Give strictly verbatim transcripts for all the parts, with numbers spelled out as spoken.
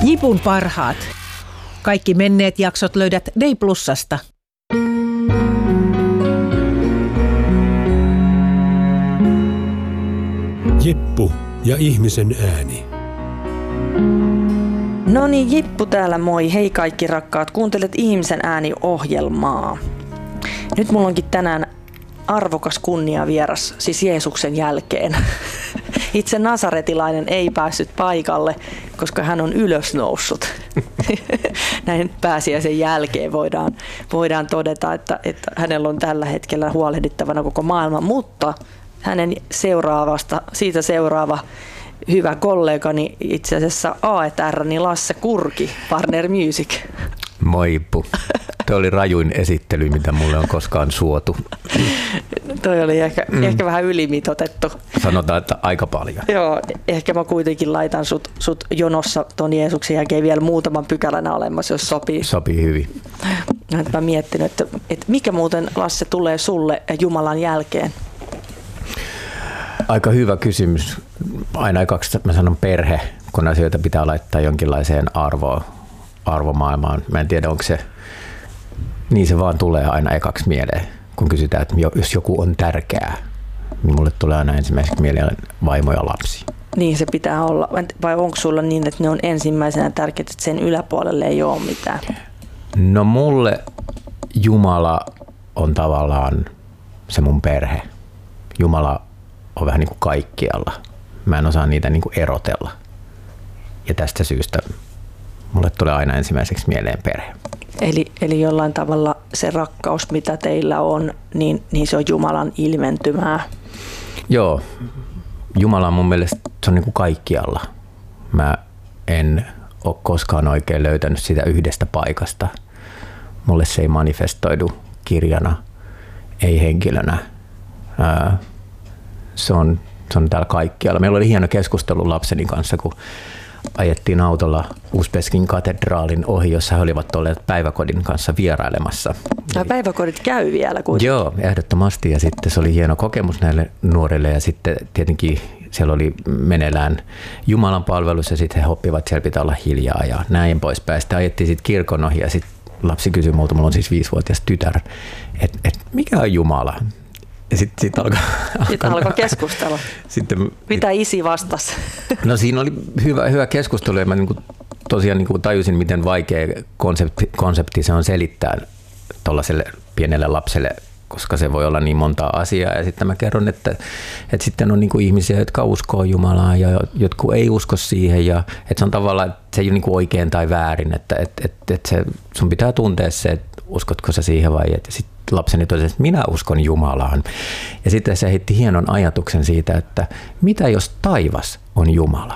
Jipun parhaat. Kaikki menneet jaksot löydät Day Plusasta. Jippu ja ihmisen ääni. No niin, Jippu täällä moi. Hei kaikki rakkaat. Kuuntelet Ihmisen ääni-ohjelmaa. Nyt mulla onkin tänään arvokas kunniavieras, siis Jeesuksen jälkeen. Itse nasaretilainen ei päässyt paikalle, koska hän on ylösnoussut. Näin pääsiäisen jälkeen voidaan, voidaan todeta, että, että hänellä on tällä hetkellä huolehdittavana koko maailma, mutta hänen seuraavasta, siitä seuraava hyvä kollegani itse asiassa A E T R, niin Lasse Kurki, Partner Music. Moi Ippu. Tuo oli rajuin esittely, mitä mulle on koskaan suotu. Toi oli ehkä, mm. ehkä vähän ylimitoitettu. Sanotaan, että aika paljon. Joo, ehkä mä kuitenkin laitan sut, sut jonossa ton Jeesuksen jälkeen vielä muutaman pykälänä olemassa, jos sopii. Sopii hyvin. Mä miettinyt, että, että mikä muuten, Lasse, tulee sulle Jumalan jälkeen? Aika hyvä kysymys. Aina ekaksi mä sanon perhe, kun asioita pitää laittaa jonkinlaiseen arvoon, arvomaailmaan. Mä en tiedä, onko se, niin se vaan tulee aina ekaksi mieleen, kun kysytään, että jos joku on tärkeää, niin mulle tulee aina ensimmäiseksi mieleen vaimo ja lapsi. Niin se pitää olla. Vai onko sulla niin, että ne on ensimmäisenä tärkeät, että sen yläpuolelle ei ole mitään? No mulle Jumala on tavallaan se mun perhe. Jumala on vähän niin kuin kaikkialla. Mä en osaa niitä niin kuin erotella. Ja tästä syystä mulle tulee aina ensimmäiseksi mieleen perhe. Eli, eli jollain tavalla se rakkaus, mitä teillä on, niin, niin se on Jumalan ilmentymää. Joo. Jumala on mun mielestä se on niin kuin kaikkialla. Mä en ole koskaan oikein löytänyt sitä yhdestä paikasta. Mulle se ei manifestoidu kirjana, ei henkilönä. Ää, Se on, se on täällä kaikkialla. Meillä oli hieno keskustelu lapseni kanssa, kun ajettiin autolla Uspeskin katedraalin ohi, jossa he olivat olleet päiväkodin kanssa vierailemassa. Ja päiväkodit käy vielä kuitenkin. Joo, ehdottomasti. Ja sitten se oli hieno kokemus näille nuorille. Ja sitten tietenkin siellä oli meneillään Jumalan palvelus ja sitten he oppivat, siellä pitää olla hiljaa ja näin poispäin. Sitten ajettiin sitten kirkon ohi ja sitten lapsi kysyi multa, mulla on siis viisivuotias tytär, että et mikä on Jumala? Ja sitten sit alkoi sit alko keskustella. Sitten, mitä isi vastasi? No siinä oli hyvä, hyvä keskustelu ja mä niin kuin, tosiaan niin kuin tajusin, miten vaikea konsepti, konsepti se on selittää tuollaiselle pienelle lapselle, koska se voi olla niin monta asiaa. Ja sitten mä kerron, että, että sitten on niin kuin ihmisiä, jotka uskoo Jumalaan ja jotkut ei usko siihen. Ja, että se on tavallaan, että se ei ole niin kuin oikein tai väärin, että, että, että, että se, sun pitää tuntea se, että uskotko sä siihen vai et. Sitten lapseni totesi, että minä uskon Jumalaan. Ja sitten se heitti hienon ajatuksen siitä, että mitä jos taivas on Jumala?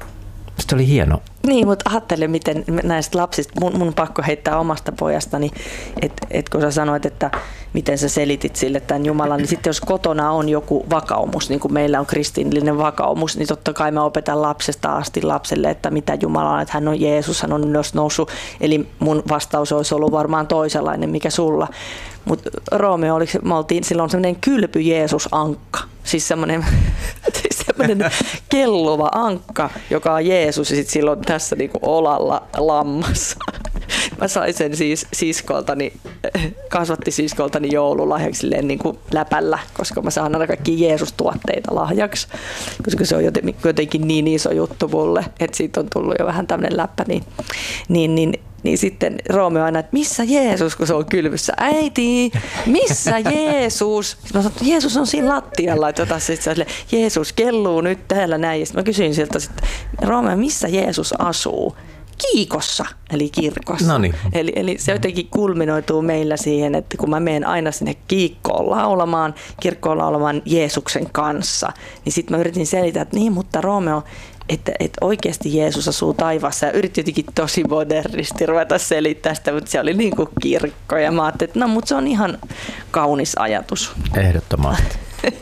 Se oli hieno. Niin, mutta ajattele, miten näistä lapsista, mun, mun pakko heittää omasta pojastani, että et kun sä sanoit, että miten sä selitit sille tämän Jumalan, niin sitten jos kotona on joku vakaumus, niin kuin meillä on kristillinen vakaumus, niin totta kai mä opetan lapsesta asti lapselle, että mitä Jumala on, että hän on Jeesus, hän on ylös noussut, eli mun vastaus olisi ollut varmaan toisenlainen, mikä sulla. Mutta Roomeo, oliko, me oltiin silloin semmoinen kylpy Jeesus-ankka, siis semmoinen, siis semmoinen kelluva ankka, joka on Jeesus ja sitten silloin tässä niinku olalla lammas. Mä sain sen siis siskoltani, kasvattisiskoltani joululahjaksi silleen niin kuin läpällä, koska mä saan aina kaikkia Jeesus-tuotteita lahjaksi, koska se on jotenkin niin iso juttu mulle, että siitä on tullut jo vähän tämmöinen läppä, niin, niin, niin Niin sitten Roomeo aina, että missä Jeesus, kun se on kylvyssä. Äiti, missä Jeesus? Mä sanoin, että Jeesus on siinä lattialla. Että sitten Jeesus kelluu nyt täällä näin. Ja sitten mä kysyin siltä, että Roomeo, missä Jeesus asuu? Kiikossa, eli kirkossa. Noniin. Eli, eli se jotenkin kulminoituu meillä siihen, että kun mä menen aina sinne kiikkoon laulamaan, kirkkoon laulamaan Jeesuksen kanssa, niin sitten mä yritin selittää, että niin, mutta Roomeo, että, että oikeasti Jeesus asuu taivaassa ja yritin jotenkin tosi modernisti ruveta selittää sitä, mutta se oli niin kuin kirkko ja mä ajattelin, että no, mutta se on ihan kaunis ajatus. Ehdottomasti.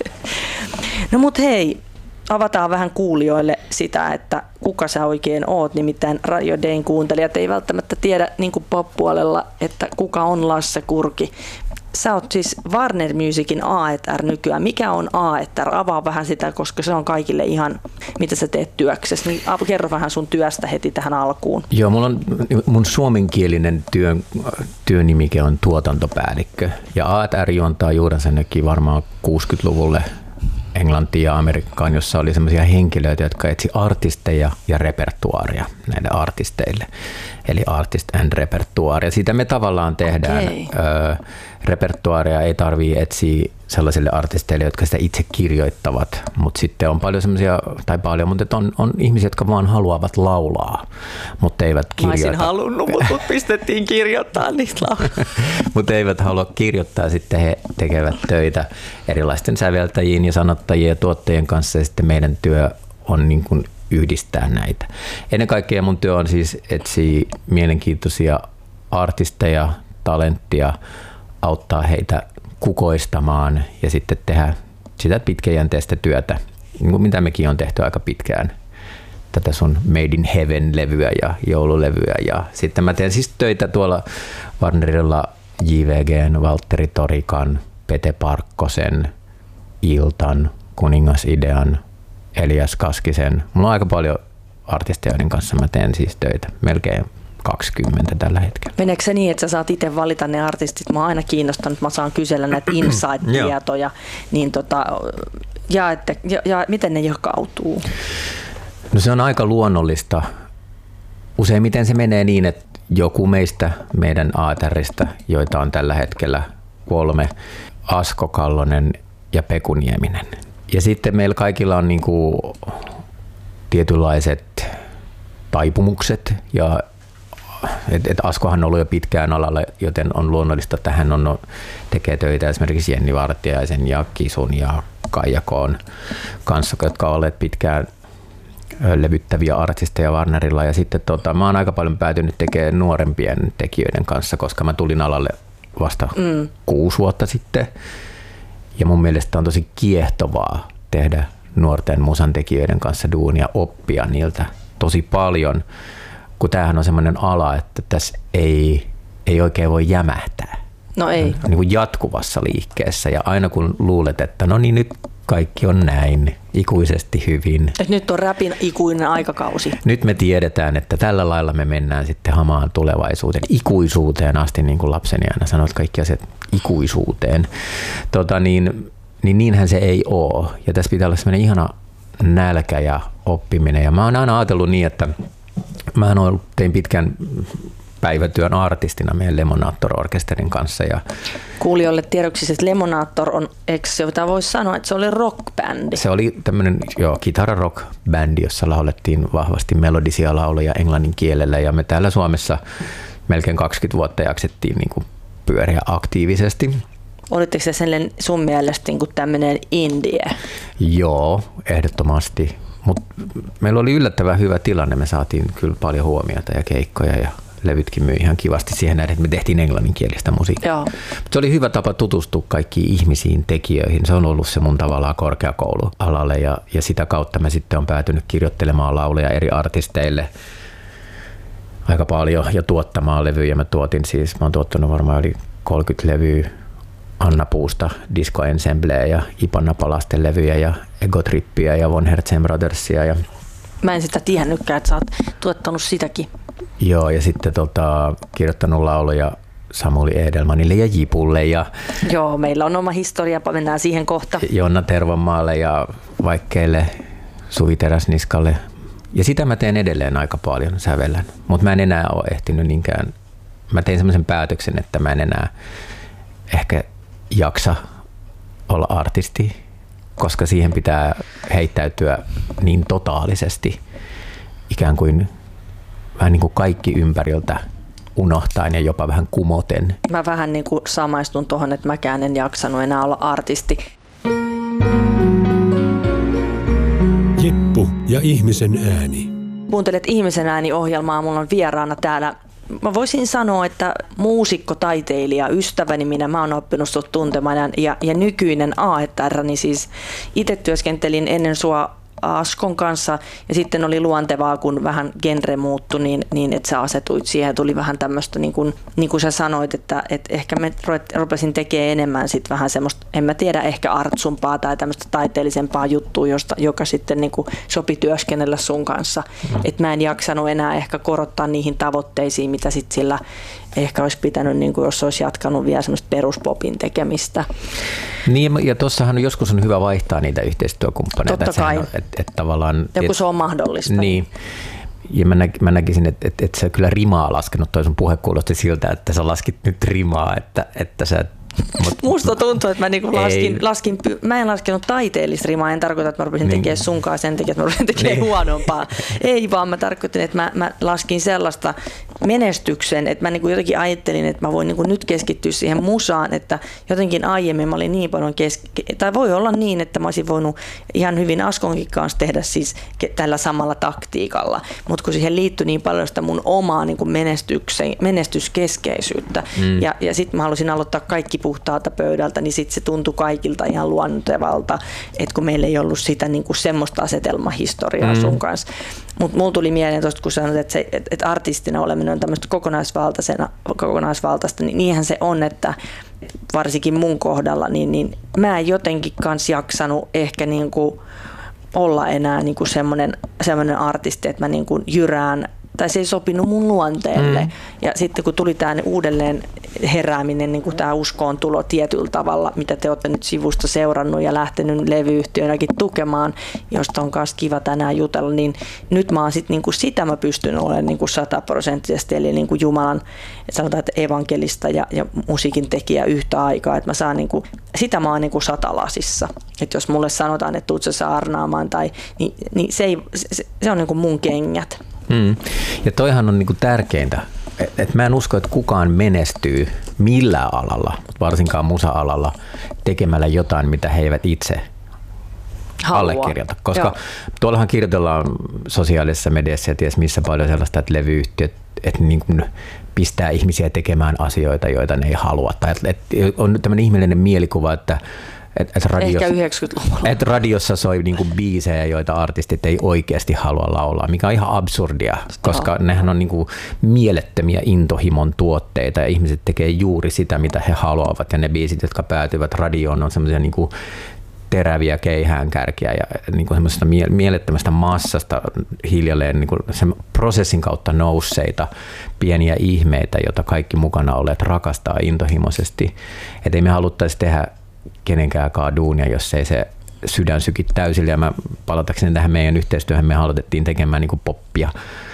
No mut hei, avataan vähän kuulijoille sitä, että kuka sä oikein oot, nimittäin Radio Dayn kuuntelijat ei välttämättä tiedä niin kuin pop-puolella, että kuka on Lasse Kurki. Sä oot siis Warner Musicin A and R nykyään. Mikä on A and R? Avaa vähän sitä, koska se on kaikille ihan, mitä sä teet työksessä. Niin kerro vähän sun työstä heti tähän alkuun. Joo, mulla on, mun suomenkielinen työn, työnimike on tuotantopäällikkö. Ja A and R juontaa juurensa varmaan kuusikymmentäluvulle Englantiin ja Amerikkaan, jossa oli sellaisia henkilöitä, jotka etsi artisteja ja repertuaaria näille artisteille. Eli artist and repertoire. Ja siitä me tavallaan tehdään. Ö, repertuaaria ei tarvitse etsiä sellaisille artisteille, jotka sitä itse kirjoittavat, mutta sitten on paljon semmoisia, tai paljon, mutta on, on ihmisiä, jotka vaan haluavat laulaa, mutta eivät kirjoita. Mä olisin halunnut, mutta mut pistettiin kirjoittaa niitä laulaa. Mutta eivät halua kirjoittaa, sitten he tekevät töitä erilaisten säveltäjien ja sanottajien ja tuottajien kanssa, ja sitten meidän työ on niin kuin yhdistää näitä. Ennen kaikkea mun työ on siis etsiä mielenkiintoisia artisteja, talenttia, auttaa heitä kukoistamaan ja sitten tehdä sitä pitkäjänteistä työtä, niin kuin mitä mekin on tehty aika pitkään. Tätä sun Made in Heaven-levyä ja joululevyä. Ja sitten mä teen siis töitä tuolla Warnerilla J V G:n, Valtteri Torikan, Pete Parkkosen, Iltan, Kuningas-idean, Elias Kaskisen. Mulla on aika paljon artisteja, joiden kanssa mä teen siis töitä. Melkein kaksikymmentä tällä hetkellä. Meneekö se niin, että sä saat itse valita ne artistit? Mä oon aina kiinnostanut, mä saan kysellä näitä inside-tietoja. niin tota, ja, että, ja, ja miten ne jakautuu? No se on aika luonnollista. Useimmiten se menee niin, että joku meistä, meidän A and R:stä, joita on tällä hetkellä kolme, Asko Kallonen ja Peku Nieminen. Ja sitten meillä kaikilla on niinku tietynlaiset taipumukset ja et, et Askohan on ollut jo pitkään alalla, joten on luonnollista, että hän on, tekee töitä esimerkiksi Jenni Vartiaisen ja Kisun ja Kaija Koon kanssa, jotka ovat olleet pitkään levyttäviä artisteja Warnerilla. Ja sitten tota, mä oon aika paljon päätynyt tekemään nuorempien tekijöiden kanssa, koska mä tulin alalle vasta mm. kuusi vuotta sitten. Ja mun mielestä on tosi kiehtovaa tehdä nuorten musantekijöiden kanssa duunia, oppia niiltä tosi paljon, kun tämähän on semmoinen ala, että tässä ei, ei oikein voi jämähtää. No ei. Niin kuin jatkuvassa liikkeessä ja aina kun luulet, että no niin nyt kaikki on näin ikuisesti hyvin. Et nyt on räpin ikuinen aikakausi. Nyt me tiedetään, että tällä lailla me mennään sitten hamaan tulevaisuuteen, ikuisuuteen asti, niin kuin lapseni aina sanoo, että kaikki asiat ikuisuuteen. Tota niin, niin niinhän se ei ole. Ja tässä pitää olla semmoinen ihana nälkä ja oppiminen. Ja mä oon aina ajatellut niin, että mä oon ollut, tein pitkän päivätyön artistina meidän Lemonator-orkesterin kanssa. Ja kuulijoille tiedoksi, että Lemonator on, eikö jota voisi sanoa, että se oli rockbändi? Se oli tämmöinen joo, kitara-rock-bändi, jossa laulettiin vahvasti melodisia lauluja englannin kielellä. Ja me täällä Suomessa melkein kaksikymmentä vuotta jaksettiin niin kuin pyöriä aktiivisesti. Olitteko se sen sun mielestä niin kuin tämmöinen indie? Joo, ehdottomasti. Mutta meillä oli yllättävän hyvä tilanne. Me saatiin kyllä paljon huomiota ja keikkoja ja levytkin myi ihan kivasti siihen nähden, että me tehtiin englanninkielistä musiikkia. Mutta se oli hyvä tapa tutustua kaikkiin ihmisiin, tekijöihin. Se on ollut se mun tavallaan korkeakoulualalle ja, ja sitä kautta mä sitten on päätynyt kirjoittelemaan lauleja eri artisteille aika paljon ja tuottamaan levyjä. Mä tuotin siis, mä oon tuottanut varmaan yli kolmekymmentä levyä Anna Puusta, Disco Ensembleä ja Ipanna Palasten levyjä ja Egotrippiä ja Von Hertzen Brothersia. Ja mä en sitä tiennytkään, että sä oot tuottanut sitäkin. Joo, ja sitten tota, kirjoittanut lauluja Samuli Edelmanille ja Jipulle. Ja joo, meillä on oma historia, mennään siihen kohta. Jonna Tervonmaalle ja Vaikkeille, Suvi Teräsniskalle. Ja sitä mä teen edelleen aika paljon, sävellän. Mutta mä en enää ole ehtinyt niinkään. Mä tein semmoisen päätöksen, että mä en enää ehkä jaksa olla artisti, koska siihen pitää heittäytyä niin totaalisesti, ikään kuin vähän niin kuin kaikki ympäriltä unohtaen ja jopa vähän kumoten. Mä vähän niin kuin samaistun tuohon, että mäkään en jaksanut enää olla artisti. Jeppu ja ihmisen ääni. Kuuntelet Ihmisen ääni-ohjelmaa, mulla on vieraana täällä. Mä voisin sanoa, että muusikko, taiteilija, ystäväni minä, mä oon oppinut sut tuntemaan ja, ja nykyinen A and R, niin siis itse työskentelin ennen sua Askon kanssa ja sitten oli luontevaa, kun vähän genre muuttui, niin, niin että sä asetuit siihen. Tuli vähän tämmöistä, niin kuin, niin kuin sä sanoit, että, että ehkä me rupesin tekemään enemmän sit vähän semmoista, en mä tiedä, ehkä artsumpaa tai tämmöistä taiteellisempaa juttua, josta, joka sitten niin kuin sopi työskennellä sun kanssa. Mm. Että mä en jaksanut enää ehkä korottaa niihin tavoitteisiin, mitä sitten sillä ehkä olisi pitänyt, niin kuin jos olisi jatkanut vielä semmoista peruspopin tekemistä. Niin, ja tuossahan joskus on hyvä vaihtaa niitä yhteistyökumppaneita. Totta kai. Että et, et tavallaan, ja kun et, se on mahdollista. Niin. Ja mä, näk, mä näkisin, että et, et sä kyllä rimaa laskenut. Toi sun puhe kuulosti siltä, että sä laskit nyt rimaa, että, että sä... Mut, Musta tuntuu, että mä niinku laskin, laskin, mä en laskenut taiteellista rimaa, en tarkoita, että mä rupesin niin. tekemään sunkaan sen takia, että mä rupesin tekemään niin. huonompaa. Ei vaan mä tarkoitin, että mä, mä laskin sellaista menestyksen, että mä niinku jotenkin ajattelin, että mä voin niinku nyt keskittyä siihen musaan, että jotenkin aiemmin mä olin niin paljon keski... Tai voi olla niin, että mä olisin voinut ihan hyvin Askonkin kanssa tehdä siis tällä samalla taktiikalla, mutta kun siihen liittyi niin paljon sitä mun omaa niinku menestyskeskeisyyttä mm. ja, ja sitten mä halusin aloittaa kaikki puhtaalta pöydältä, niin sitten se tuntui kaikilta ihan luontevalta, että kun meillä ei ollut sitä niin kuin semmoista asetelmahistoriaa mm. sun kanssa. Mutta mulla tuli mieleen tuosta, kun sanoit, että, se, että, että artistina oleminen on tämmöistä kokonaisvaltaista, niin niinhän se on, että varsinkin mun kohdalla, niin, niin mä en jotenkin kans jaksanut ehkä niin kuin olla enää niin kuin semmoinen, semmoinen artisti, että mä niin kuin jyrään tai se ei sopinut mun luonteelle. Mm. Ja sitten kun tuli tämä uudelleen herääminen, niin kuin tämä uskoon tulo tietyllä tavalla, mitä te olette nyt sivusta seurannut ja lähtenyt levyyhtiönäkin tukemaan, josta on myös kiva tänään jutella, niin nyt mä oon sit niin kuin sitä mä pystyn olemaan niin kuin sataprosenttisesti, eli niin kuin Jumalan, sanotaan, että evankelista ja, ja musiikin tekijä yhtä aikaa, että mä saan niin kuin, sitä mä oon niin kuin satalasissa. Että jos mulle sanotaan, että tuut sä saarnaamaan, tai, niin, niin se, ei, se, se on niin kuin mun kengät. Mm. Ja toihan on niinku tärkeintä, että et mä en usko, että kukaan menestyy millään alalla, varsinkaan musa-alalla, tekemällä jotain, mitä he eivät itse halua allekirjoita. Koska Joo. tuollahan kirjoitellaan sosiaalisessa mediassa ja ties missä paljon sellaista, että levyyhtiöt että niin kuin pistää ihmisiä tekemään asioita, joita ne ei halua. Tai että on tämmöinen ihmeellinen mielikuva, että Et, et radiossa, Ehkä yhdeksänkymmentäluvulla. Et radiossa soi niinku biisejä, joita artistit ei oikeasti halua laulaa, mikä on ihan absurdia, koska no. nehän on niinku mielettömiä intohimon tuotteita ja ihmiset tekee juuri sitä, mitä he haluavat. Ja ne biisit, jotka päätyvät radioon, on semmoisia niinku teräviä keihäänkärkiä ja niinku semmoisesta mielettömästä massasta hiljalleen niinku sen prosessin kautta nousseita pieniä ihmeitä, joita kaikki mukana olleet rakastaa intohimoisesti. Et ei me haluttaisi tehdä kenenkään duunia, jos ei se sydän syki täysille. Ja mä palatakseni tähän meidän yhteistyöhön, me aloitettiin tekemään niin kuin poppia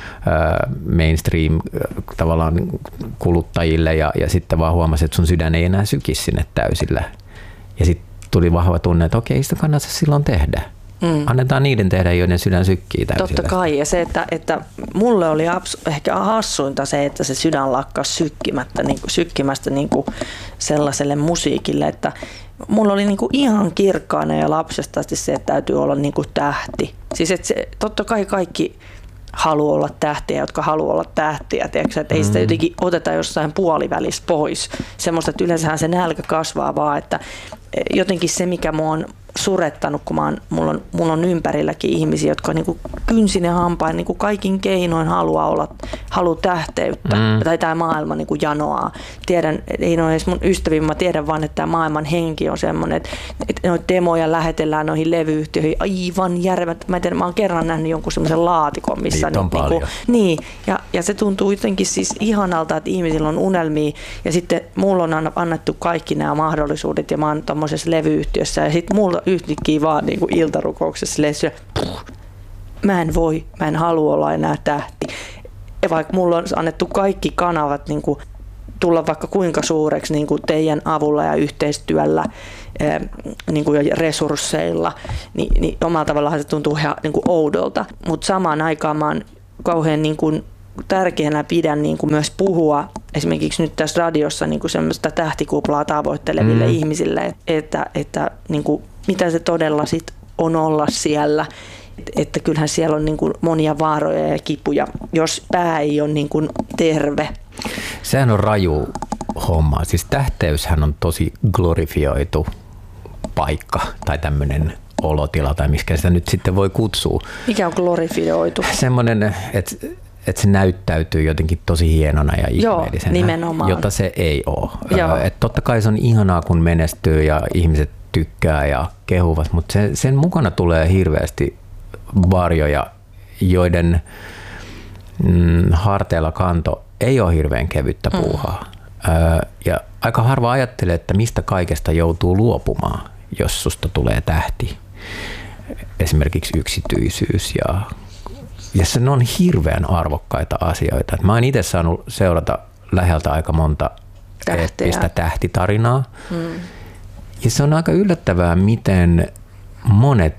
mainstream tavallaan kuluttajille ja, ja sitten vaan huomasin, että sun sydän ei enää syki sinne täysillä. Ja sitten tuli vahva tunne, että okei, sitä kannattaa silloin tehdä. Mm. Annetaan niiden tehdä, joiden sydän sykkii täysillä. Totta kai, ja se, että, että mulle oli abs- ehkä hassuinta se, että se sydän lakkasi sykkimättä, niin kuin, sykkimästä niin kuin sellaiselle musiikille, että mulla oli niin kuin ihan kirkkaana ja lapsesta asti se, että täytyy olla niin kuin tähti. Siis että se, totta kai kaikki haluaa olla tähtiä, jotka haluaa olla tähtiä, tiedätkö? Että ei sitä jotenkin oteta jossain puolivälissä pois. Semmoista, että yleensähän se nälkä kasvaa vaan, että jotenkin se, mikä mua on surettanut, kun mä oon, mulla, on, mulla on ympärilläkin ihmisiä, jotka niinku kynsin ja hampain niinku kaikin keinoin haluaa olla, haluaa tähteyttä, mm. tai tämä maailma niinku janoaa. Tiedän, ei ole edes mun ystäviä, mä tiedän vaan, että tämä maailman henki on semmoinen, että, että noita demoja lähetellään noihin levyyhtiöihin aivan järjevät. Mä, tiedän, mä oon kerran nähnyt jonkun semmoisen laatikon, missä niin, nyt, niinku, niin, ja, ja se tuntuu jotenkin siis ihanalta, että ihmisillä on unelmia, ja sitten mulla on annettu kaikki nämä mahdollisuudet, ja mä oon tommosessa levyyhtiössä, ja sitten mulla yhtäkkiä vaan niin kuin iltarukouksessa lesyä, mä en voi, mä en halua olla enää tähti. Ja vaikka mulla on annettu kaikki kanavat niin kuin tulla vaikka kuinka suureksi niin kuin teidän avulla ja yhteistyöllä niin kuin ja resursseilla, niin, niin omalla tavallaan se tuntuu ihan niin kuin oudolta. Mutta samaan aikaan mä oon kauhean niin kuin tärkeänä pidän niin kuin myös puhua esimerkiksi nyt tässä radiossa niin kuin semmoista tähtikuplaa tavoitteleville mm. ihmisille, että, että niin kuin, mitä se todella sit on olla siellä. Että kyllähän siellä on niin kuin monia vaaroja ja kipuja, jos pää ei ole niin kuin terve. Sehän on raju homma. Siis tähteyshän on tosi glorifioitu paikka tai tämmöinen olotila tai miksi sitä nyt sitten voi kutsua. Mikä on glorifioitu? Semmoinen, että että se näyttäytyy jotenkin tosi hienona ja ihmeellisenä, nimenomaan. Jota se ei ole. Et totta kai se on ihanaa, kun menestyy ja ihmiset tykkää ja kehuvat, mutta sen, sen mukana tulee hirveästi varjoja, joiden mm, harteilla kanto ei ole hirveän kevyttä puuhaa. Mm. Öö, ja aika harva ajattelee, että mistä kaikesta joutuu luopumaan, jos susta tulee tähti. Esimerkiksi yksityisyys ja Ja se on hirveän arvokkaita asioita. Mä oon itse saanut seurata läheltä aika monta eeppistä tähtitarinaa. Hmm. Ja se on aika yllättävää, miten monet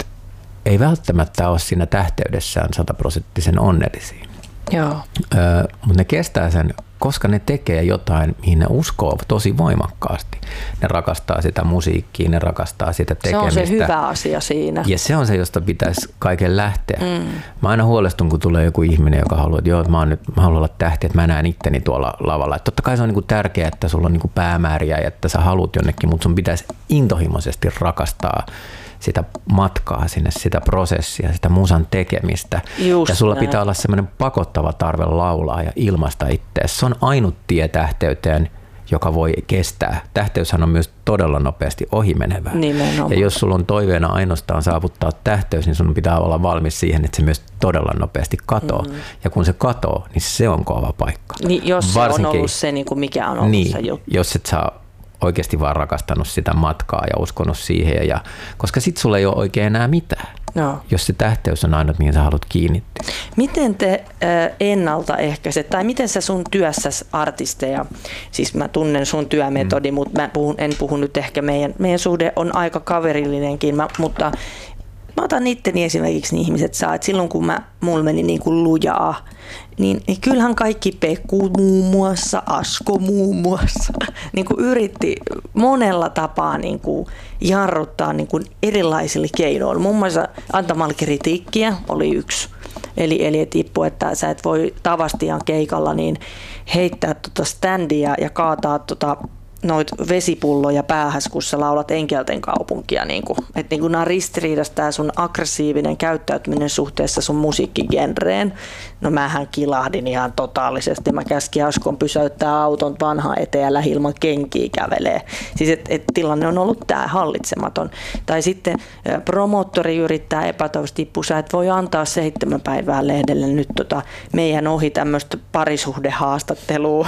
ei välttämättä ole siinä tähteydessään sataprosenttisen onnellisia. Joo. Öö, mutta ne kestää sen, koska ne tekee jotain, mihin ne uskoo tosi voimakkaasti. Ne rakastaa sitä musiikkia, ne rakastaa sitä tekemistä. Se on se hyvä asia siinä. Ja se on se, josta pitäisi kaiken lähteä. Mm. Mä aina huolestun, kun tulee joku ihminen, joka haluaa, että joo, mä, oon nyt, mä haluan olla tähti, että mä näen itteni tuolla lavalla. Et totta kai se on niinku tärkeää, että sulla on niinku päämääriä ja että sä haluat jonnekin, mutta sun pitäisi intohimoisesti rakastaa sitä matkaa sinne, sitä prosessia, sitä musan tekemistä. Just ja sulla näin. pitää olla semmoinen pakottava tarve laulaa ja ilmaista itseäsi. Se on ainut tie tähteyteen, joka voi kestää. Tähteyshän on myös todella nopeasti ohimenevää. Nimenomaan. Ja jos sulla on toiveena ainoastaan saavuttaa tähteys, niin sun pitää olla valmis siihen, että se myös todella nopeasti katoo. Mm. Ja kun se katoo, niin se on kova paikka. Niin, jos Varsinkin, se on ollut se, niin kuin mikä on ollut niin, se juttu. Jos et saa oikeasti vaan rakastanut sitä matkaa ja uskonut siihen, ja, koska sit sulla ei ole oikein enää mitään, no. Jos se tähteys on ainut, mihin sä haluat kiinnittyä. Miten te äh, ennaltaehkäiset, tai miten sä sun työssäsi artisteja, siis mä tunnen sun työmetodi, mm. mutta mä puhun, en puhu nyt ehkä, meidän, meidän suhde on aika kaverillinenkin, mä, mutta mä otan itteni esimerkiksi niin ihmiset saa, että silloin kun mä, mulla meni niin kuin lujaa, niin, niin kyllähän kaikki Pekku muun muassa, Asko muun muassa, niin kuin yritti monella tapaa niin kuin jarruttaa niin kuin erilaisilla keinoilla. Muun muassa antamalla kritiikkiä oli yksi. Eli, eli tippu, että sä et voi Tavastian keikalla niin heittää tota standia ja kaataa tota noit vesipulloja päähäs, kun sä laulat Enkelten kaupunkia. Niin kuin, että niin kuin nämä on ristiriidassa tää sun aggressiivinen käyttäytyminen suhteessa sun musiikkigenreen. No mähän kilahdin ihan totaalisesti. Mä käskin Askon pysäyttää auton vanha eteen ja lähi ilman kenkiä kävelee. Siis et, et tilanne on ollut tää hallitsematon. Tai sitten promottori yrittää epätoivosti tippu, sä et voi antaa seitsemän päivää lehdelle nyt tota meidän ohi tämmöistä parisuhdehaastattelua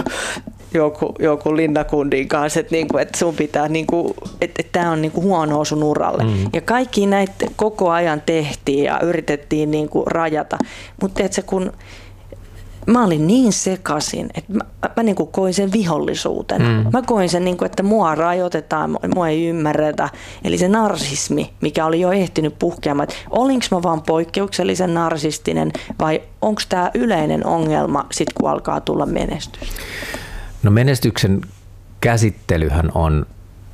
joku, joku linnakundin kanssa, että niinku, et sun pitää, niinku, että et tää on niinku huonoa sun uralle. Mm. Ja kaikki näitä koko ajan tehtiin ja yritettiin niinku rajata. Mutta tiedätkö, kun mä olin niin sekaisin, että mä, mä niinku koin sen vihollisuutena. Mm. Mä koin sen, niinku, että mua rajoitetaan, mua ei ymmärretä. Eli se narsismi, mikä oli jo ehtinyt puhkeamaan. Olinko mä vaan poikkeuksellisen narsistinen vai onko tää yleinen ongelma sit kun alkaa tulla menestys? No menestyksen käsittelyhän on,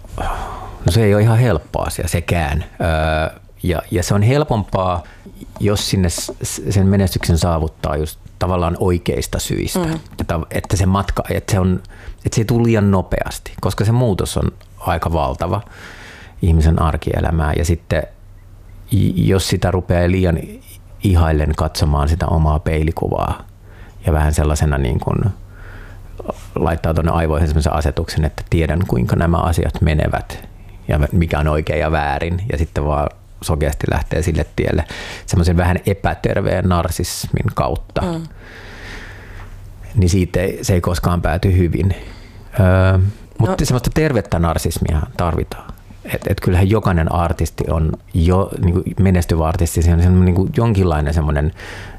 no se ei ole ihan helppo asia sekään. Ja, ja se on helpompaa, jos sinne sen menestyksen saavuttaa just tavallaan oikeista syistä. Mm. Että, että se matka, että se, on, että se ei tule liian nopeasti, koska se muutos on aika valtava ihmisen arkielämää. Ja sitten jos sitä rupeaa liian ihaillen katsomaan sitä omaa peilikuvaa ja vähän sellaisena niin kuin laittaa tuonne aivoihin sellaisen asetuksen, että tiedän kuinka nämä asiat menevät ja mikä on oikein ja väärin ja sitten vaan sokeasti lähtee sille tielle semmoisen vähän epäterveen narsismin kautta, mm. niin siitä ei, se ei koskaan pääty hyvin. Öö, mutta no. semmoista tervettä narsismia tarvitaan. Et, et kyllähän jokainen artisti on jo niin kuin menestyvä artisti, se on semmoinen, niin kuin jonkinlainen semmoinen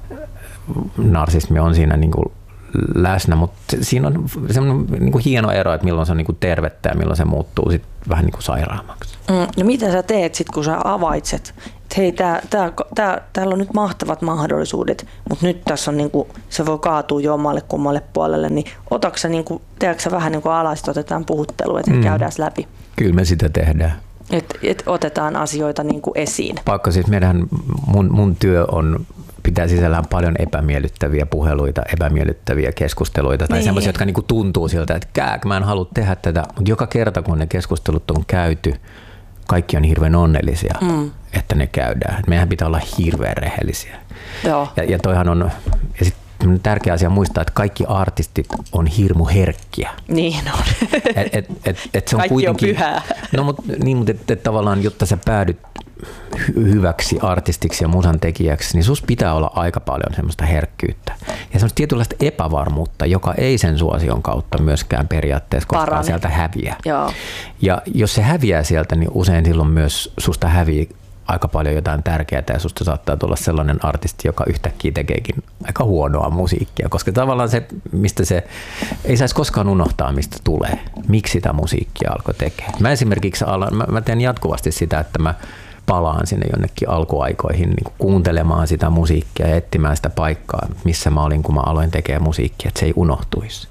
narsismi on siinä niin kuin läsnä, mutta siinä on semmoinen niin kuin hieno ero, että milloin se on niin kuin tervettä ja milloin se muuttuu sit vähän niin kuin sairaammaksi. Mm, no mitä sä teet sitten, kun sä avaitset, että hei, tää, tää, tää, täällä on nyt mahtavat mahdollisuudet, mutta nyt tässä on niin kuin, se voi kaatua jommalle kummalle puolelle, niin otatko sä, niin kuin, teetkö sä vähän niin kuin alas, että otetaan puhuttelua, että mm. käydään läpi? Kyllä me sitä tehdään. Että et otetaan asioita niin kuin esiin. Pakko siis meidän, mun, mun työ on pitää sisällään paljon epämiellyttäviä puheluita, epämiellyttäviä keskusteluita tai niin. Semmoisia, jotka niinku tuntuu siltä, että kääk, mä en halua tehdä tätä, mutta joka kerta kun ne keskustelut on käyty, kaikki on hirveän onnellisia. Mm. että ne käydään. Meidän pitää olla hirveän rehellisiä. Joo. Ja, ja toihan on, ja sit tärkeä asia muistaa, että kaikki artistit on hirmu herkkiä. Niin on. Et, et, et, et se on kaikki kuitenkin, on pyhää. No, mutta niin, mutta et, et tavallaan, jotta sä päädyt hy- hyväksi artistiksi ja musan tekijäksi, niin sus pitää olla aika paljon semmoista herkkyyttä. Ja semmoista tietynlaista epävarmuutta, joka ei sen suosion kautta myöskään periaatteessa koskaan Parane. sieltä häviää. Joo. Ja jos se häviää sieltä, niin usein silloin myös susta häviää aika paljon jotain tärkeää ja susta saattaa tulla sellainen artisti, joka yhtäkkiä tekeekin aika huonoa musiikkia, koska tavallaan se, mistä se, ei saisi koskaan unohtaa, mistä tulee, miksi sitä musiikkia alkoi tekemään. Mä esimerkiksi alan, mä, mä teen jatkuvasti sitä, että mä palaan sinne jonnekin alkuaikoihin niin kuin kuuntelemaan sitä musiikkia ja etsimään sitä paikkaa, missä mä olin, kun mä aloin tekemään musiikkia, että se ei unohtuisi.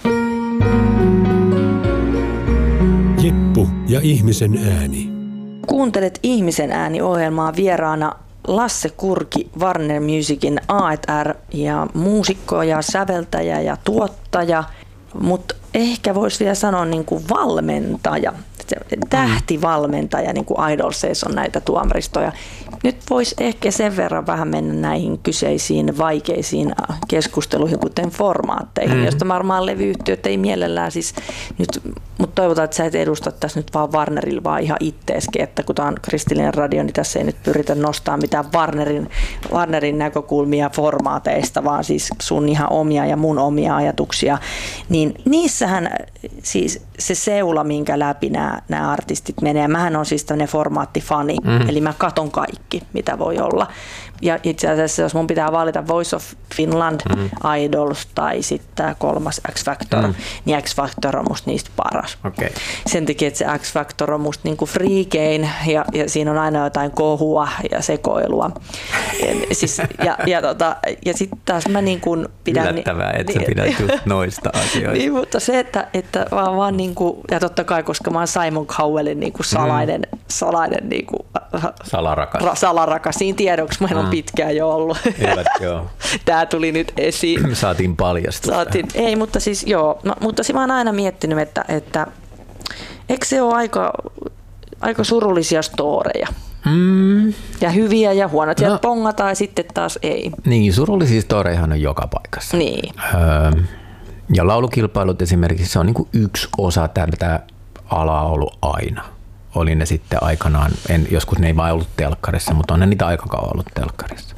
Jeppu ja ihmisen ääni. Kuuntelet Ihmisen ääni-ohjelmaa, vieraana Lasse Kurki, Warner Musicin A and R ja muusikko ja säveltäjä ja tuottaja, mutta ehkä voisi vielä sanoa niin kuin valmentaja, tähtivalmentaja, niin kuin Idolseissa on näitä tuomaristoja. Nyt voisi ehkä sen verran vähän mennä näihin kyseisiin vaikeisiin keskusteluihin, kuten formaatteihin, mm. josta varmaan levyyhtiöt ei mielellään siis nyt, mutta toivotaan, että sä et edusta tässä nyt vaan Warnerilla, vaan ihan itteeskin, että kun tämä on kristillinen radio, niin tässä ei nyt pyritä nostaa mitään Warnerin, Warnerin näkökulmia formaateista, vaan siis sun ihan omia ja mun omia ajatuksia, niin niissähän siis se seula, minkä läpi nämä, nämä artistit menee. Mähän on siis tämmöinen formaattifani, mm-hmm. eli mä katon kaikki, mitä voi olla. Ja itse asiassa, jos mun pitää valita Voice of Finland, mm-hmm. Idols tai sitten tämä kolmas X Factor, mm-hmm. niin X Factor on musta niistä paras. Okay. Sen takia, että se X Factor on musta niinku friikein ja, ja siinä on aina jotain kohua ja sekoilua. Ja, siis, ja, ja, tota, ja sitten taas mä niin kuin pidän... Yllättävää, että sä pidät just noista asioista. Niin, mutta se, että, että vaan, vaan niin kuin, ja totta kai, koska mä oon Simon Cowellin niin kuin salainen, mm. salainen niin kuin, salarakas. Ra, salarakas. Siinä tiedoksi meillä on mm. pitkään jo ollut. Hyvät, joo. Tää tuli nyt esiin. Saatiin paljastusta. Saatiin, ei, mutta siis joo. No, mutta mä oon aina miettinyt, että, että eikö se ole aika, aika surullisia storeja? Mm. Ja hyviä ja huonoja. Sieltä no, pongataan ja sitten taas ei. Niin, surullisia storejahan on joka paikassa. Niin. Öö, ja laulukilpailut esimerkiksi, se on niin kuin yksi osa tätä alaa ollut aina. Oli ne sitten aikanaan, en, joskus ne ei vaan ollut telkkarissa, mutta on ne niitä aika kauan ollut telkkarissa.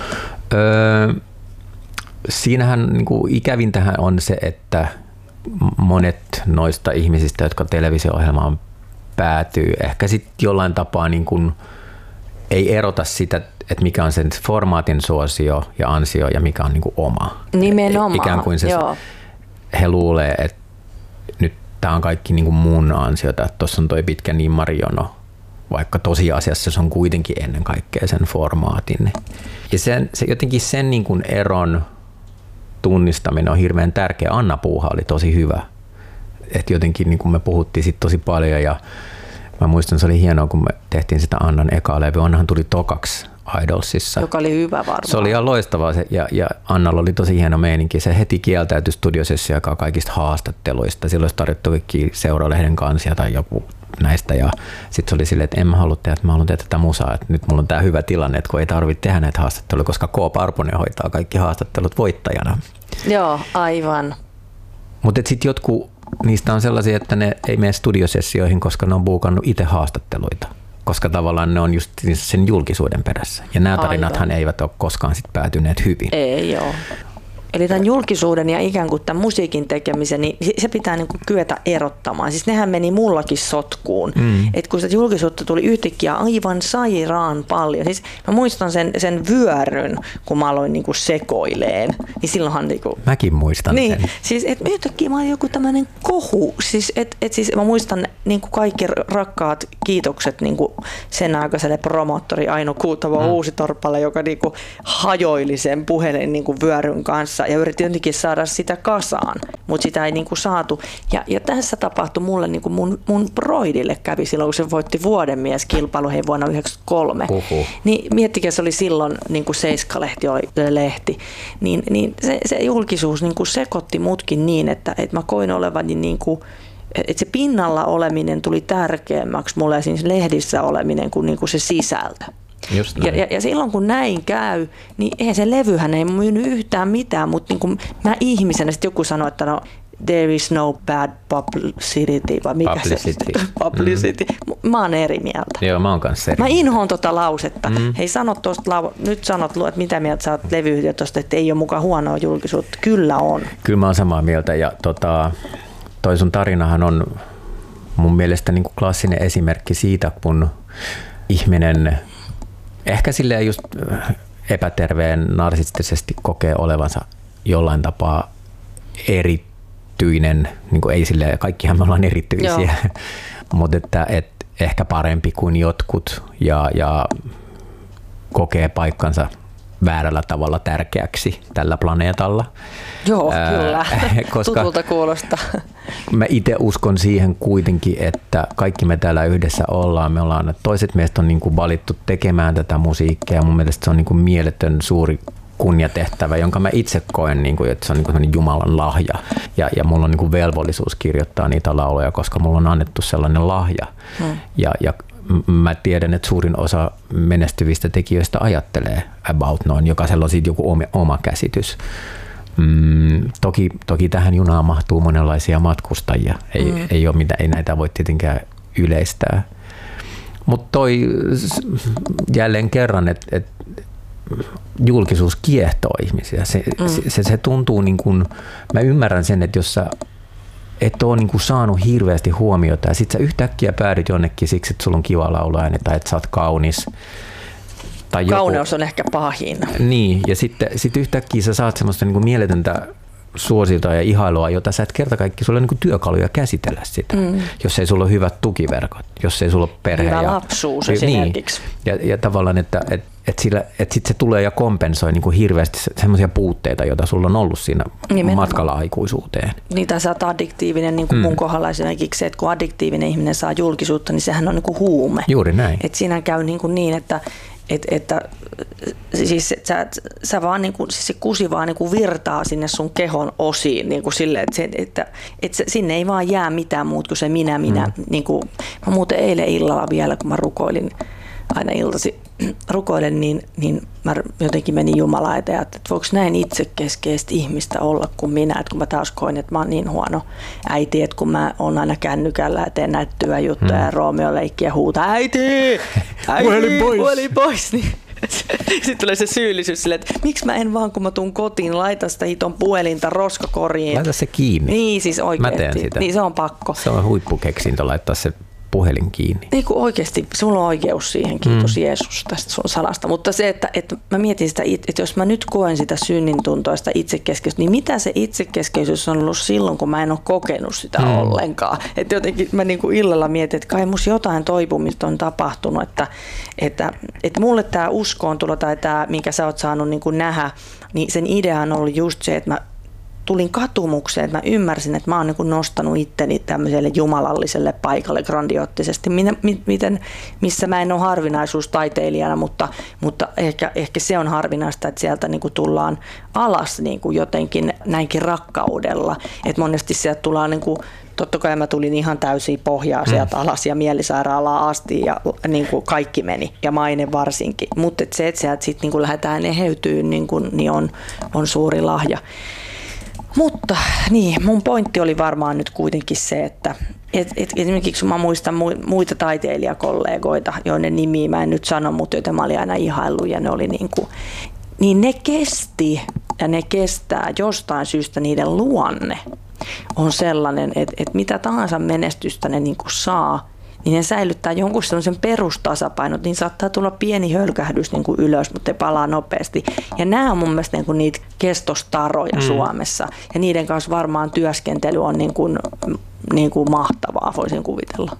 Öö, siinähän niin kuin ikävintähän on se, että monet noista ihmisistä, jotka televisio-ohjelmaan päätyy, ehkä sitten jollain tapaa niin kuin ei erota sitä, että mikä on sen formaatin suosio ja ansio ja mikä on niin kuin oma. Nimenomaan, ikään kuin se, joo. He luulee, että nyt tämä on kaikki niin kuin mun ansiota, että tuossa on toi pitkä nimmarijono, vaikka tosiasiassa se on kuitenkin ennen kaikkea sen formaatin. Ja sen, se, jotenkin sen niin kuin eron tunnistaminen on hirveän tärkeä. Anna Puuha oli tosi hyvä. Et jotenkin niin kuin me puhuttiin sit tosi paljon ja mä muistan, se oli hienoa, kun me tehtiin sitä Annan ekaa levy. Annahan tuli tokaksi Idolsissa. Joka oli hyvä varmaan. Se oli ihan loistavaa se, ja, ja Annalla oli tosi hieno meininki. Se heti kieltäytyi studiosessa joka kaikista haastatteluista. Silloin olisi tarjottu kaikki Seuralehden kansia tai joku näistä. Ja sitten se oli silleen, että en mä halua tehdä, että mä haluan tehdä tätä musaa. Että nyt mulla on tää hyvä tilanne, että kun ei tarvitse tehdä näitä haastatteluja, koska K. Parponen hoitaa kaikki haastattelut voittajana. Joo, aivan. Mutta sitten jotkut niistä on sellaisia, että ne ei mene studiosessioihin, koska ne on buukannut itse haastatteluita. Koska tavallaan ne on just sen julkisuuden perässä. Ja nämä tarinathan aivan. Eivät ole koskaan sit päätyneet hyvin. Ei joo. Eli tämän julkisuuden ja ikään kuin tämän musiikin tekemisen, niin se pitää niin kuin kyetä erottamaan. Siis nehän meni mullakin sotkuun. Mm. Että kun sitä julkisuutta tuli yhtäkkiä aivan sairaan paljon. Siis mä muistan sen, sen vyöryn, kun mä aloin niin kuin sekoileen. Niin silloinhan niin kuin... Mäkin muistan niin, sen. Siis että yhtäkkiä mä olin joku tämmöinen kohu. Siis että et siis mä muistan niin kuin kaikki rakkaat kiitokset niin kuin sen aikaiselle promottori Aino Kuutava mm. Uusitorpalle, joka niin kuin hajoili sen puhelin niin kuin vyöryn kanssa. Ja yritin jotenkin saada sitä kasaan, mutta sitä ei niinku saatu. Ja, ja tässä tapahtui mulle, niinku mun, mun broidille kävi silloin, kun se voitti vuodenmieskilpailu hei vuonna yhdeksänkymmentäkolme. Uhuh. Niin miettikää, se oli silloin, niin kuin Seiska-lehti oli lehti, niin, niin se, se julkisuus niinku sekoitti mutkin niin, että, että mä koin olevani niinku että se pinnalla oleminen tuli tärkeämmäksi mulle siinä lehdissä oleminen kuin, niin kuin se sisältö. Ja, ja, ja silloin kun näin käy, niin eihän se levyhän ei myynyt yhtään mitään, mutta niin kuin mä ihmisenä sitten joku sanoi, että no there is no bad publicity, vai mikä publicity. se publicity. Mm. Mä oon eri mieltä. Joo, mä oon kanssa eri. Mä inhoon tota lausetta. Mm. Hei, sano tosta, nyt sanot, että mitä mieltä sä oot levyyhtiö tosta, että ei ole mukaan huonoa julkisuutta. Kyllä on. Kyllä mä oon samaa mieltä, ja tota, toi sun tarinahan on mun mielestä niin kuin klassinen esimerkki siitä, kun ihminen ehkä silleen just epäterveen narsistisesti kokee olevansa jollain tapaa erityinen, niin kuin ei silleen, kaikkihan me ollaan erityisiä, mutta että et ehkä parempi kuin jotkut ja, ja kokee paikkansa väärällä tavalla tärkeäksi tällä planeetalla. Joo, Ää, kyllä. Koska tutulta kuulostaa. Mä itse uskon siihen kuitenkin, että kaikki me täällä yhdessä ollaan. Me ollaan, toiset meistä on niin kuin valittu tekemään tätä musiikkia ja mun mielestä se on niin kuin mieletön suuri kunniatehtävä, jonka mä itse koen, niin kuin, että se on niin kuin Jumalan lahja. Ja, ja mulla on niin kuin velvollisuus kirjoittaa niitä lauloja, koska mulla on annettu sellainen lahja. Hmm. Ja, ja mä tiedän, että suurin osa menestyvistä tekijöistä ajattelee about noin. Jokaisella on siitä joku oma käsitys. Mm, toki, toki tähän junaan mahtuu monenlaisia matkustajia. Ei, mm. ei, ole mitään, ei näitä voi tietenkään yleistää. Mutta toi jälleen kerran, että et, julkisuus kiehtoo ihmisiä. Se, mm. se, se, se tuntuu niin kuin, mä ymmärrän sen, että jos sä et ole niin kuin saanut hirveästi huomiota ja sit sä yhtäkkiä päädyt jonnekin siksi, että sulla on kiva lauluääni tai että sä oot kaunis. Tai kauneus joku, on ehkä pahin. Niin, ja sitten sit yhtäkkiä sä saat semmoista niin kuin mieletöntä suosiota ja ihailua, jota sä et kerta kaikki, sulla on niin kuin työkaluja käsitellä sitä, mm. jos ei sulla ole hyvät tukiverkot, jos ei sulla ole perhe. Hyvä ja, lapsuus niin, esimerkiksi. Ja, ja tavallaan, että et, et sillä, et sit se tulee ja kompensoi niin kuin hirveästi semmoisia puutteita, joita sulla on ollut siinä nimenomaan matkalla aikuisuuteen. Niin, tai sä oot addiktiivinen, niin kuin mm. mun kohdalla esimerkiksi se, että kun addiktiivinen ihminen saa julkisuutta, niin sehän on niin kuin huume. Juuri näin. Että siinä käy niin, kuin niin että Että, että siis sä, sä vaan niin kuin, siis se kusi vaan niin kuin virtaa sinne sun kehon osiin niin kuin sille, että, se, että, että sinne ei vaan jää mitään muuta kuin se minä, minä. Mm. Niin kuin, mä muuten eilen illalla vielä, kun mä rukoilin, aina iltasi rukoilen, niin, niin mä jotenkin menin Jumalaan eteen, että voiko näin itsekeskeistä ihmistä olla kuin minä, että kun mä taas koin, että mä oon niin huono äiti, että kun mä oon aina kännykällä ja teen näitä työjuttuja mm. ja Roomeo leikki ja huutaa, äiti, äiti, puhelin pois, puhelin pois. Niin sitten tulee se syyllisyys silleen, että miksi mä en vaan, kun mä tuun kotiin, laita sitä hiton puhelinta roskakoriin. Laita se kiinni. Niin, siis oikeasti. Mä teen sitä. Niin, se on pakko. Se on huippukeksintö laittaa se puhelin kiinni. Niin kuin oikeasti, sulla on oikeus siihen, kiitos mm. Jeesus tästä sun sanasta. Mutta se, että, että mä mietin sitä, että jos mä nyt koen sitä synnintuntoista itsekeskeisyys, niin mitä se itsekeskeisyys on ollut silloin, kun mä en ole kokenut sitä mm. ollenkaan. Että jotenkin mä niin kuin illalla mietin, että kai musta jotain toipumista on tapahtunut, että, että, että mulle tämä uskoontulo tai tämä, minkä sä oot saanut niin kuin nähdä, niin sen idea on ollut just se, että mä tulin katumukseen, että mä ymmärsin, että mä oon niin nostanut itteni tämmöiselle jumalalliselle paikalle grandioottisesti, miten, missä mä en ole harvinaisuustaiteilijana, mutta, mutta ehkä, ehkä se on harvinaista, että sieltä niin tullaan alas niin jotenkin näinkin rakkaudella, että monesti sieltä tullaan niin kuin, totta kai mä tulin ihan täysin pohjaa sieltä alas ja mielisairaalaa asti ja niin kuin kaikki meni ja maine varsinkin, mutta et se, että sieltä sitten niin lähdetään eheytyyn, niin, kuin, niin on, on suuri lahja. Mutta niin, mun pointti oli varmaan nyt kuitenkin se, että et, et, esimerkiksi mä muistan muita taiteilijakollegoita, joiden nimiä mä en nyt sano, mutta joita mä olin aina ihaillut ja ne oli niin kuin, niin ne kesti ja ne kestää jostain syystä, niiden luonne on sellainen, että, että mitä tahansa menestystä ne niin kuin saa, niin ne säilyttää jonkun sellaisen perustasapainot, niin saattaa tulla pieni hölkähdys niin kuin ylös, mutta ne palaa nopeasti. Ja nämä on mun mielestä niin kuin niitä kestostaroja mm. Suomessa, ja niiden kanssa varmaan työskentely on niin kuin, niin kuin mahtavaa, voisin kuvitella.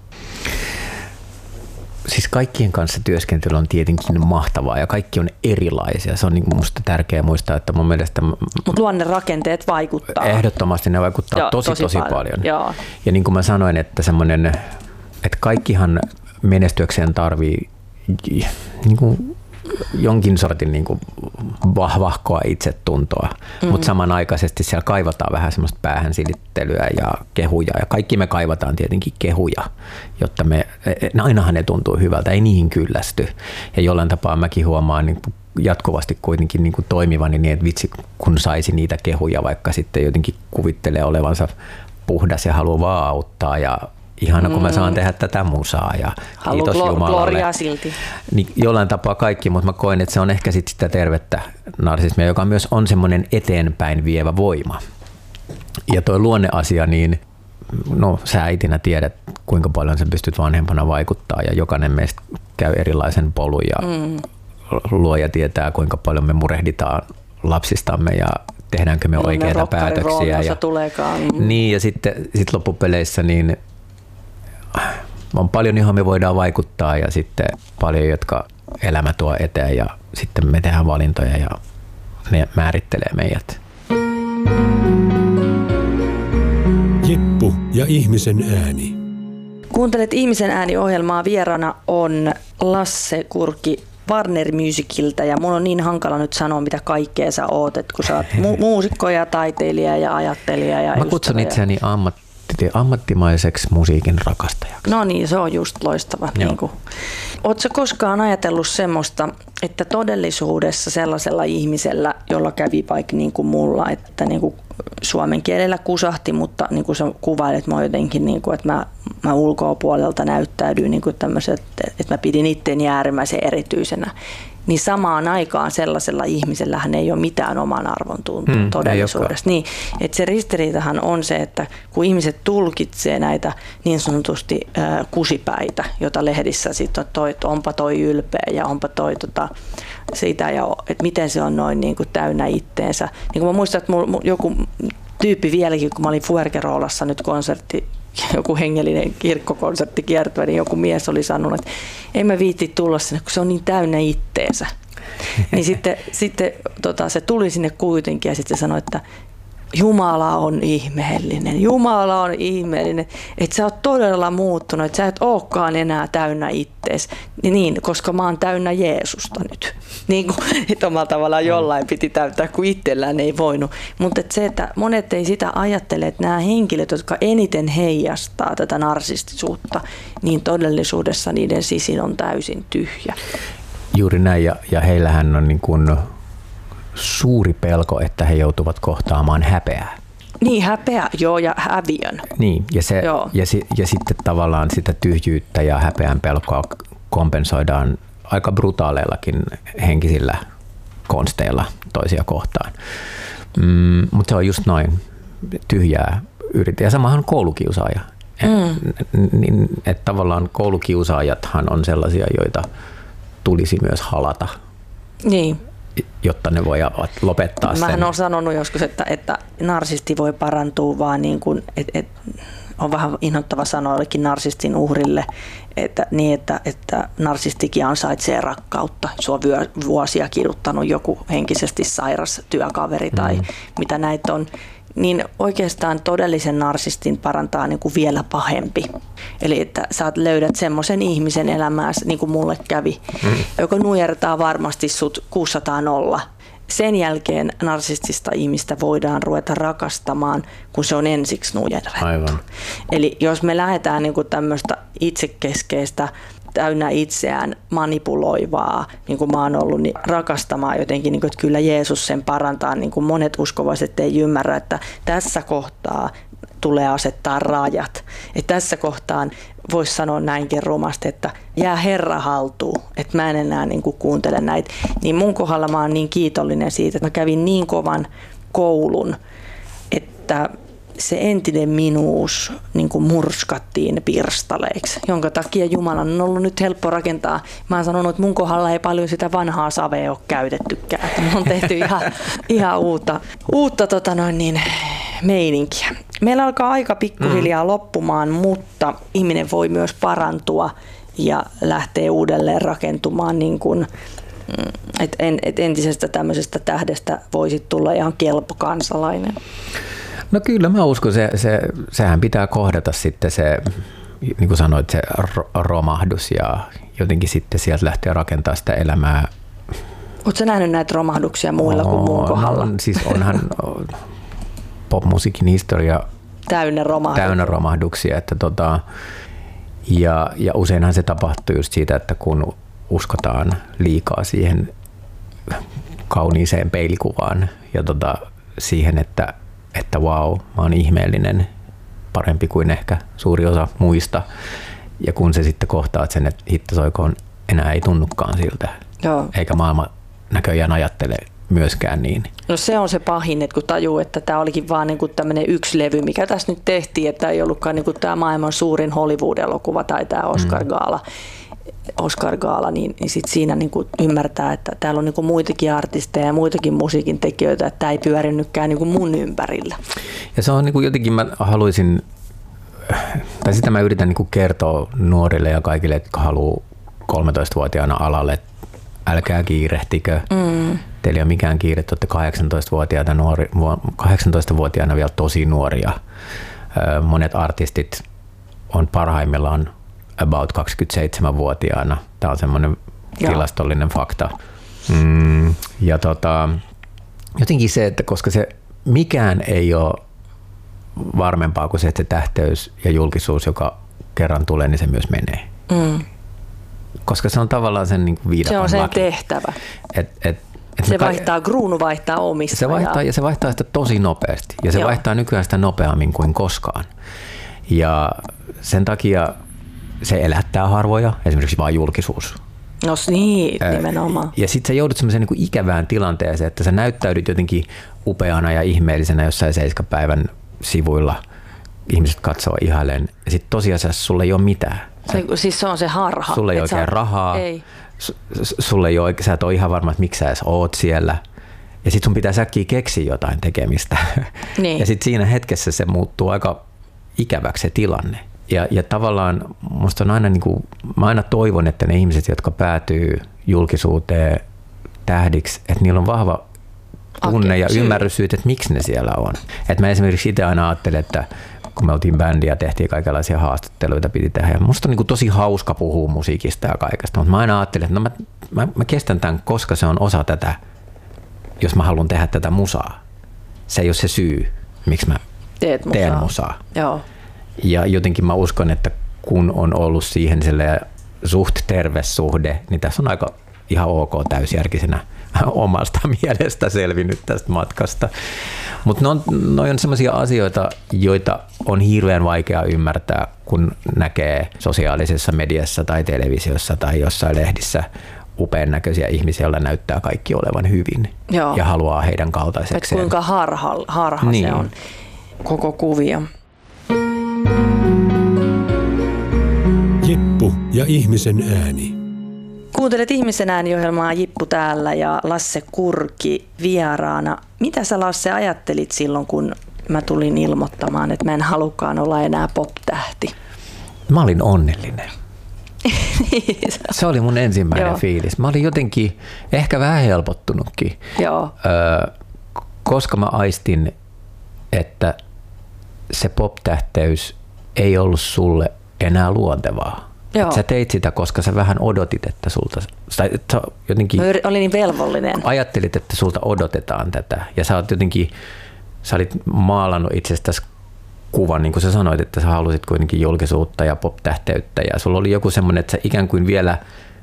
Siis kaikkien kanssa työskentely on tietenkin mahtavaa ja kaikki on erilaisia. Se on niin musta tärkeää muistaa, että mun mielestä... Mutta luonnerakenteet vaikuttaa. Ehdottomasti ne vaikuttaa Joo, tosi, tosi, tosi paljon. paljon. Joo. Ja niin kuin mä sanoin, että semmoinen, että kaikkihan menestyäkseen tarvii niin kuin jonkin sortin niin kuin vahvahkoa itsetuntoa, mm. mutta samanaikaisesti siellä kaivataan vähän semmoista päähän silittelyä ja kehuja. Ja kaikki me kaivataan tietenkin kehuja, jotta me, ainahan ne tuntuu hyvältä, ei niihin kyllästy. Ja jollain tapaa mäkin huomaan niin jatkuvasti kuitenkin niin kuin toimivani niin, että vitsi kun saisi niitä kehuja, vaikka sitten jotenkin kuvittelee olevansa puhdas ja haluaa vaan auttaa ja ihana, kun mä saan tehdä tätä musaa ja haluan kiitos glo- Jumalalle. silti. Niin jollain tapaa kaikki, mutta mä koen, että se on ehkä sit sitä tervettä narsismia, joka myös on semmoinen eteenpäin vievä voima. Ja toi luonneasia, niin no sä äitinä tiedät, kuinka paljon sä pystyt vanhempana vaikuttaa ja jokainen meistä käy erilaisen polun ja mm. luoja tietää, kuinka paljon me murehditaan lapsistamme ja tehdäänkö me no, oikeita päätöksiä. Ja, tuleekaan. Niin ja sitten sit loppupeleissä niin on paljon, johon me voidaan vaikuttaa ja sitten paljon, jotka elämä tuo eteen ja sitten me tehdään valintoja ja ne määrittelee meidät. Jeppu ja ihmisen ääni. Kuuntelet Ihmisen ääni-ohjelmaa, vieraana on Lasse Kurki Warner Musicilta ja mun on niin hankala nyt sanoa, mitä kaikkea sä oot, että kun sä oot mu- muusikko ja taiteilija ja ajattelija ja Mä kutsun itseäni ammatti, ammattimaiseksi musiikin rakastajaksi. No niin, se on just loistava. Niin kuin. Ootko sä koskaan ajatellut semmoista, että todellisuudessa sellaisella ihmisellä, jolla kävi vaikka niin kuin mulla, että niin kuin suomen kielellä kusahti, mutta niin kuin sä kuvailet mä jotenkin, niin kuin, että mä, mä ulkopuolelta näyttäydyin niin kuin tämmöiset, että mä pidin itteeni äärimmäisen erityisenä. Niin samaan aikaan sellaisella ihmisellähän ei ole mitään oman arvon tuntua hmm, todellisuudessa. Niin, että se ristiriitahan on se, että kun ihmiset tulkitsee näitä niin sanotusti äh, kusipäitä, jota lehdissä sitten on toi, että onpa toi ylpeä ja onpa toi tota, sitä, ja että miten se on noin niin kuin täynnä itteensä. Niin kuin mä muistan, että mulla, joku tyyppi vieläkin, kun mä olin Fuergerolassa nyt konsertti, joku hengellinen kirkkokonsertti kiertue, niin joku mies oli sanonut, että ei mä viitti tulla sinne, kun se on niin täynnä itteensä. Niin sitten, sitten tota, se tuli sinne kuitenkin ja sitten se sanoi, että Jumala on ihmeellinen, Jumala on ihmeellinen, että sä oot todella muuttunut, että sä et olekaan enää täynnä ittees, niin, koska mä oon täynnä Jeesusta nyt. Niin kuin, että omalla tavallaan jollain piti täyttää, kun itsellään ei voinut. Mutta että se, että monet ei sitä ajattele, että nämä henkilöt, jotka eniten heijastaa tätä narsistisuutta, niin todellisuudessa niiden sisin on täysin tyhjä. Juuri näin, ja, ja heillähän on niin kuin suuri pelko, että he joutuvat kohtaamaan häpeää. Niin, häpeä, joo, ja häviön. Niin, ja, se, ja, si, ja sitten tavallaan sitä tyhjyyttä ja häpeän pelkoa kompensoidaan aika brutaaleillakin henkisillä konsteilla toisia kohtaan. Mm, mutta se on just noin tyhjää yrittää. Ja samahan koulukiusaaja. Mm. Niin, että tavallaan koulukiusaajathan on sellaisia, joita tulisi myös halata. Niin. Jotta ne voivat lopettaa sen. Mähän olen sanonut joskus, että, että narsisti voi parantua vaan niin kuin, että, että on vähän inhottava sanoa jollekin narsistin uhrille, että, niin että, että narsistikin ansaitsee rakkautta. Se on vuosia kiduttanut joku henkisesti sairas työkaveri tai mm. mitä näitä on. Niin oikeastaan todellisen narsistin parantaa niin kuin vielä pahempi. Eli että sä löydät semmoisen ihmisen elämääsi, niin kuin mulle kävi, mm. joka nujertaa varmasti sut kuusisataa nolla. Sen jälkeen narsistista ihmistä voidaan ruveta rakastamaan, kun se on ensiksi nujerrettu. Aivan. Eli jos me lähdetään niin kuin tämmöistä itsekeskeistä, täynnä itseään manipuloivaa, niin kuin mä oon ollut, niin rakastamaan jotenkin, niin kuin, että kyllä Jeesus sen parantaa, niin kuin monet uskovaiset ei ymmärrä, että tässä kohtaa tulee asettaa rajat. Että tässä kohtaan voisi sanoa näinkin rumasti, että jää Herra haltuun, että mä en enää niin kuin kuuntele näitä. Niin mun kohdalla mä oon niin kiitollinen siitä, että mä kävin niin kovan koulun, että se entinen minuus niin kuin murskattiin pirstaleiksi, jonka takia Jumalan on ollut nyt helppo rakentaa. Mä oon sanonut, että mun kohdalla ei paljon sitä vanhaa savea ole käytettykään. Että on tehty ihan, ihan uutta, uutta tota noin niin, meininkiä. Meillä alkaa aika pikkuhiljaa loppumaan, mutta ihminen voi myös parantua ja lähteä uudelleen rakentumaan niin kuin että et entisestä tämmöisestä tähdestä voisi tulla ihan kelpo kansalainen. No kyllä mä uskon, se, se, sehän pitää kohdata sitten se, niin kuin sanoit, se romahdus ja jotenkin sitten sieltä lähteä rakentamaan sitä elämää Oletko nähnyt näitä romahduksia muilla kuin muun kohdalla? No, siis onhan popmusiikin historia täynnä romahduksia. Täynnä romahduksia että tota, ja, ja useinhan se tapahtuu just siitä, että kun uskotaan liikaa siihen kauniiseen peilikuvaan ja tota, siihen, että, että wow, mä oon ihmeellinen, parempi kuin ehkä suuri osa muista. Ja kun se sitten kohtaat sen, että hittosoikoon enää ei tunnukaan siltä, Joo. eikä maailma näköjään ajattele myöskään niin. No se on se pahin, että kun tajuu, että tämä olikin vaan niin kuin tämmöinen yksi levy, mikä tässä nyt tehtiin, että ei ollutkaan niin kuin tämä maailman suurin Hollywood-elokuva tai tämä Oscar-gaala, Oscar-gaala niin, niin sit siinä niin kuin ymmärtää, että täällä on niin kuin muitakin artisteja ja muitakin musiikin tekijöitä, että tämä ei pyörinytkään niin kuin mun ympärillä. Ja se on niin kuin jotenkin, mä haluaisin, tai sitä mä yritän niin kuin kertoa nuorille ja kaikille, jotka haluaa kolmetoistavuotiaana alalle, älkää kiirehtikö. Mm. Teillä ei ole mikään kiire, että olette kahdeksantoistavuotiaana, nuori, kahdeksantoistavuotiaana vielä tosi nuoria. Monet artistit on parhaimmillaan about kaksikymmentäseitsemänvuotiaana. Tämä on semmoinen Joo. tilastollinen fakta. Mm, ja tota, jotenkin se, että koska se mikään ei ole varmempaa kuin se, että se tähteys ja julkisuus, joka kerran tulee, niin se myös menee. Mm. Koska se on tavallaan sen niin kuin viidakon laki. Se on sen tehtävä. Et, et, et se vaihtaa, kruunu vaihtaa omistajaa. Se vaihtaa, ja se vaihtaa sitä tosi nopeasti. Ja se Joo. vaihtaa nykyään sitä nopeammin kuin koskaan. Ja sen takia se elättää harvoja, esimerkiksi vain julkisuus. No niin, nimenomaan. Ja sitten sä joudut semmoiseen niin kuin ikävään tilanteeseen, että sä näyttäydyt jotenkin upeana ja ihmeellisenä jossain seiskapäivän sivuilla. Ihmiset katsoo ihailen. Ja sitten tosiasiassa sulla ei ole mitään. Se, siis se on se harha. Sulla ei oikein sä, rahaa. Ei. Sulle ei ole, sä et ole ihan varma, että miksi sä edes oot siellä. Ja sitten sun pitää säkkiä keksiä jotain tekemistä. Niin. Ja sitten siinä hetkessä se muuttuu aika ikäväksi se tilanne. Ja, ja tavallaan musta on aina, niin kuin, mä aina toivon, että ne ihmiset, jotka päätyy julkisuuteen tähdiksi, että niillä on vahva tunne okay, ja syy. ymmärrys siitä, että miksi ne siellä on. Et mä esimerkiksi itse aina ajattelen, että kun me oltiin bändi ja tehtiin kaikenlaisia haastatteluita, piti tehdä. Ja musta on niin kuin tosi hauska puhua musiikista ja kaikesta, mutta mä aina ajattelin, että no mä, mä, mä kestän tämän, koska se on osa tätä, jos mä haluan tehdä tätä musaa. Se ei ole se syy, miksi mä Teet musaa. teen musaa. Joo. Ja jotenkin mä uskon, että kun on ollut siihen suht terve suhde, niin tässä on aika ihan ok täysjärkisenä omasta mielestä selvinnyt tästä matkasta. Mutta ne on, ne on sellaisia asioita, joita on hirveän vaikea ymmärtää, kun näkee sosiaalisessa mediassa tai televisiossa tai jossain lehdissä upean näköisiä ihmisiä, joilla näyttää kaikki olevan hyvin. Joo. Ja haluaa heidän kaltaisekseen. Kuinka harha, harha niin. se on koko kuvio. Jippu ja ihmisen ääni. Kuuntelet Ihmisen ääni-ohjelmaa, Jippu täällä ja Lasse Kurki vieraana. Mitä sä, Lasse, ajattelit silloin, kun mä tulin ilmoittamaan, että mä en halukaan olla enää pop-tähti? Mä olin onnellinen. Se oli mun ensimmäinen Joo. fiilis. Mä olin jotenkin ehkä vähän helpottunutkin, Joo. Öö, koska mä aistin, että se pop-tähteys ei ollut sulle enää luontevaa. Että sä teit sitä, koska sä vähän odotit, että sulta, tai sä jotenkin olin niin velvollinen. Ajattelit, että sulta odotetaan tätä. Ja sä oot jotenkin, sä olit maalannut itsestäsi kuvan, niin kuin sä sanoit, että sä halusit kuitenkin julkisuutta ja pop-tähteyttä. Ja sulla oli joku semmoinen, että sä ikään kuin vielä,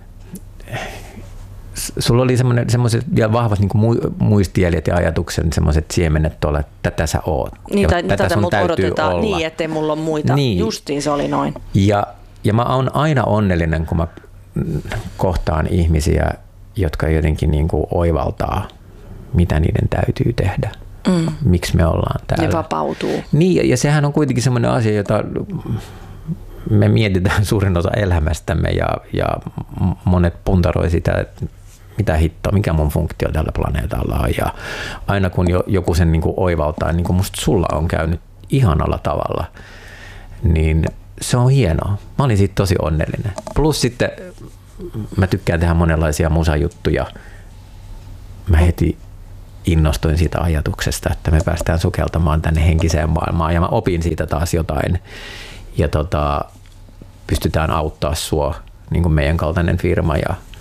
sulla oli semmoiset vielä vahvat niin kuin muistijäljet ja ajatuksen semmoiset siemenet tuolla, että tätä sä oot. Niin, tai tätä tätä sun mut täytyy odotetaan olla. Niin, ettei mulla ole muita. Niin. Justiin se oli noin. Ja Ja mä oon aina onnellinen, kun mä kohtaan ihmisiä, jotka jotenkin niin kuin oivaltaa, mitä niiden täytyy tehdä. Mm. Miksi me ollaan täällä. Ne vapautuu. Niin, ja sehän on kuitenkin semmoinen asia, jota me mietitään suurin osa elämästämme ja, ja monet puntaroi sitä, että mitä hittoa, mikä mun funktio tällä planeetalla on. Ja aina kun joku sen niin kuin oivaltaa, niin kuin musta sulla on käynyt ihanalla tavalla, niin se on hienoa. Mä olin siitä tosi onnellinen. Plus sitten mä tykkään tehdä monenlaisia musajuttuja. Mä heti innostuin siitä ajatuksesta, että me päästään sukeltamaan tänne henkiseen maailmaan ja mä opin siitä taas jotain. Ja tota, pystytään auttaa sua, niin kuin meidän kaltainen firma ja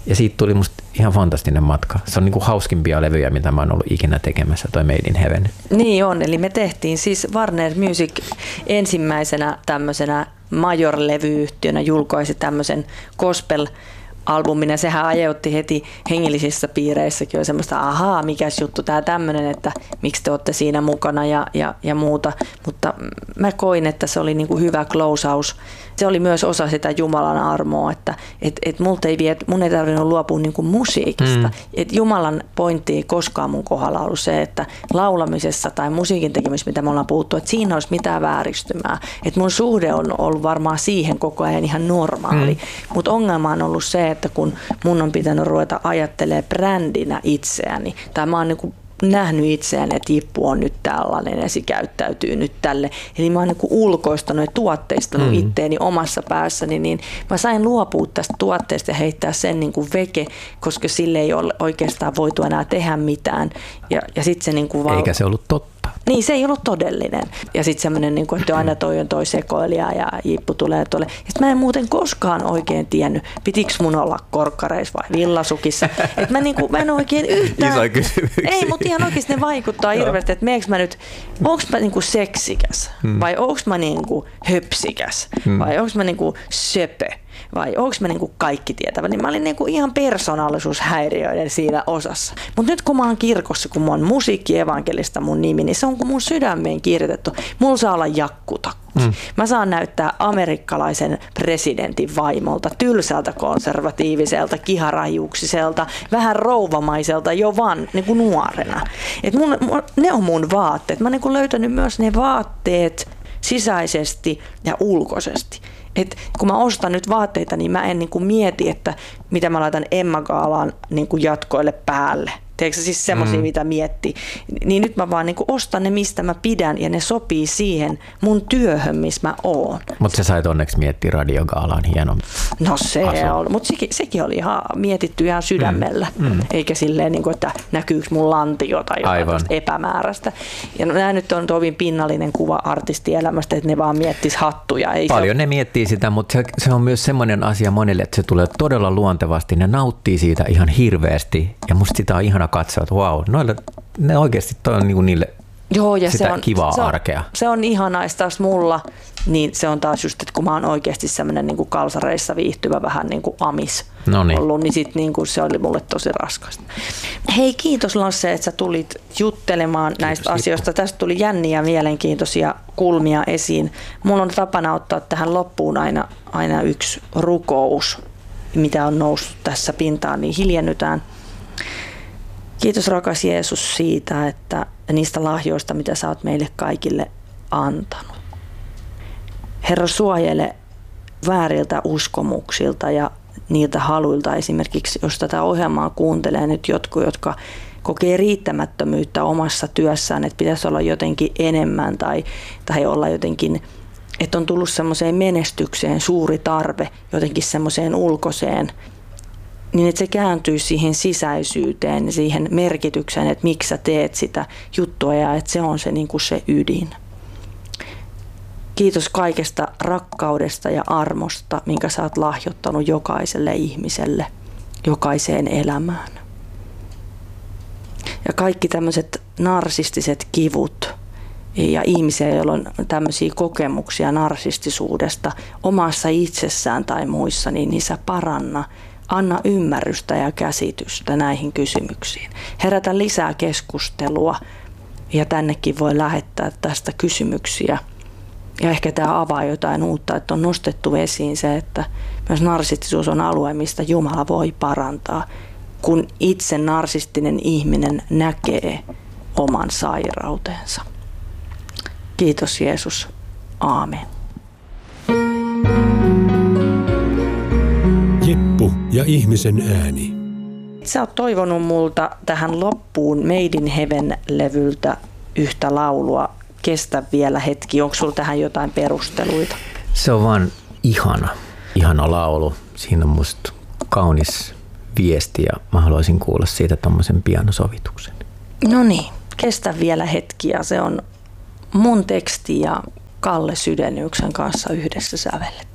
Ja siitä tuli musta ihan fantastinen matka. Se on niin kuin hauskimpia levyjä, mitä mä oon ollut ikinä tekemässä, toi Made in Heaven. Niin on, eli me tehtiin siis Warner Music ensimmäisenä tämmöisenä major-levyyhtiönä julkaisi tämmöisen gospel albumin, ja sehän ajeutti heti hengellisissä piireissäkin jo semmoista, ahaa, mikäs juttu tää tämmönen, että miksi te olette siinä mukana ja, ja, ja muuta, mutta mä koin, että se oli niinku hyvä closeaus. Se oli myös osa sitä Jumalan armoa, että et, et multa ei vie, mun ei tarvinnut luopua niinku musiikista. Mm. Et Jumalan pointti ei koskaan mun kohdalla ollut se, että laulamisessa tai musiikin tekemisessä, mitä me ollaan puhuttu, että siinä olisi mitään vääristymää. Et mun suhde on ollut varmaan siihen koko ajan ihan normaali, mm. mutta ongelma on ollut se, että kun mun on pitänyt ruveta ajattelemaan brändinä itseäni, tai mä oon niin kuin nähnyt itseäni, että Jippu on nyt tällainen ja se käyttäytyy nyt tälle. Eli mä oon niin kuin ulkoistanut ja tuotteistanut mm. itteeni omassa päässäni, niin mä sain luopua tästä tuotteesta ja heittää sen niin kuin veke, koska sille ei ole oikeastaan voitu enää tehdä mitään. Ja, ja sit se niin kuin val... Eikä se ollut totta. Niin, se ei ollut todellinen. Ja sitten semmoinen, niin että aina toi on toi sekoilija ja Jippu tulee tuolle. Ja sitten mä en muuten koskaan oikein tiennyt, pitikö mun olla korkkareissa vai villasukissa. Että mä, niin kuin, mä en oikein yhtään... Isoja kysymyksiä. Ei, mutta ihan oikeasti ne vaikuttaa hirveästi, että meneekö mä nyt, onko mä niin kuin seksikäs hmm. vai onko mä niin kuin höpsikäs hmm. vai onko mä niin kuin söpö. Vai onko mä niinku kaikki tietävä, niin mä olin niinku ihan persoonallisuushäiriöiden siinä osassa. Mutta nyt kun mä oon kirkossa, kun mä oon musiikkievankelista mun nimi, niin se on kun mun sydämeen kirjoitettu. Mulla saa olla jakkutakki. Mm. Mä saan näyttää amerikkalaisen presidentin vaimolta, tylsältä konservatiiviselta, kiharajuuksiselta, vähän rouvamaiselta jo vaan niinku nuorena. Et mun, ne on mun vaatteet. Mä oon niinku löytänyt myös ne vaatteet sisäisesti ja ulkoisesti. Et kun mä ostan nyt vaatteita, niin mä en niin kuin mieti, että mitä mä laitan Emma Gaalaan niin kuin jatkoille päälle. Tiedätkö siis semmoisia, mm. mitä miettii. Niin nyt mä vaan niin kuin ostan ne, mistä mä pidän, ja ne sopii siihen mun työhön, missä mä oon. Mutta sä sait onneksi miettiä Radiogaalaan hienon. No se oli, mutta sekin, sekin oli ihan mietitty ihan sydämellä. Mm. Mm. Eikä silleen, niin kuin, että näkyykö mun lantio tai jotain epämääräistä. Ja nämä nyt on tovin pinnallinen kuva artistielämästä, että ne vaan miettis hattuja. Ei Paljon se... ne miettii sitä, mutta se, se on myös semmoinen asia monelle, että se tulee todella luontevasti. Ne nauttii siitä ihan hirveästi, ja musta sitä on ihana katsoa, että vau, noille, ne oikeasti toi on niinku niille Joo, ja sitä se on, kivaa se on, arkea. Se on ihanaa, taas mulla, niin se on taas just, että kun mä oon oikeasti semmoinen niin kuin kalsareissa viihtyvä vähän niin kuin amis Noniin. ollut, niin sit niin kuin se oli mulle tosi raskasta. Hei, kiitos Lasse, että sä tulit juttelemaan kiitos, näistä kiitos. asioista. Tästä tuli jänniä mielenkiintoisia kulmia esiin. Mulla on tapana ottaa tähän loppuun aina, aina yksi rukous, mitä on noussut tässä pintaan, niin hiljennytään. Kiitos rakas Jeesus siitä, että niistä lahjoista, mitä sä oot meille kaikille antanut. Herra, suojele vääriltä uskomuksilta ja niiltä haluilta esimerkiksi, jos tätä ohjelmaa kuuntelee nyt jotkut, jotka kokee riittämättömyyttä omassa työssään, että pitäisi olla jotenkin enemmän tai, tai olla jotenkin, että on tullut semmoiseen menestykseen suuri tarve, jotenkin semmoiseen ulkoiseen, niin että se kääntyy siihen sisäisyyteen, siihen merkitykseen, että miksi sä teet sitä juttua ja että se on se, niin kuin se ydin. Kiitos kaikesta rakkaudesta ja armosta, minkä sä oot lahjoittanut jokaiselle ihmiselle, jokaiseen elämään. Ja kaikki tämmöiset narsistiset kivut ja ihmisiä, joilla on tämmöisiä kokemuksia narsistisuudesta omassa itsessään tai muissa, niin niissä paranna. Anna ymmärrystä ja käsitystä näihin kysymyksiin. Herätä lisää keskustelua ja tännekin voi lähettää tästä kysymyksiä. Ja ehkä tämä avaa jotain uutta, että on nostettu esiin se, että myös narsistisuus on alue, mistä Jumala voi parantaa, kun itse narsistinen ihminen näkee oman sairautensa. Kiitos Jeesus. Aamen. Jippu ja ihmisen ääni. Sä oot toivonut multa tähän loppuun Made in Heaven-levyltä yhtä laulua. Kestä vielä hetki. Onko sulla tähän jotain perusteluita? Se on vaan ihana, ihana laulu. Siinä on musta kaunis viesti ja mä haluaisin kuulla siitä tommosen pianosovituksen. No niin, kestä vielä hetki ja se on mun teksti ja Kalle Sydenyksen kanssa yhdessä sävelletty.